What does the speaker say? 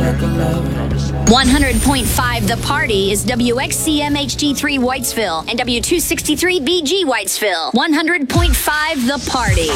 100.5 The Party is WXCM HD3 Whitesville and W263BG Whitesville. 100.5 The Party.